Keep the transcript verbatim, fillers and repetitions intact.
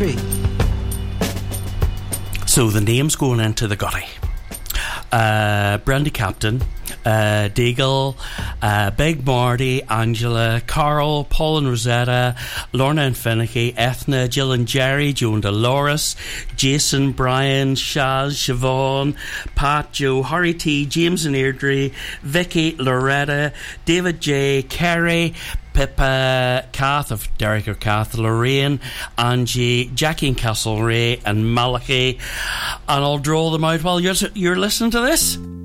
three. So the names going into the gutty. Uh, Brandy Captain, uh, Deagle, uh, Big Marty, Angela, Carol, Paul and Rosetta, Lorna and Finicky, Ethna, Jill and Jerry, Joan Dolores, Jason, Brian, Shaz, Siobhan, Pat, Joe, Harry T, James and Airdrie, Vicky, Loretta, David J, Kerry, Pippa, Kath of Derek or Kath, Lorraine, Angie, Jackie and Castlereagh, and Malachi, and I'll draw them out while you're, you're listening to this.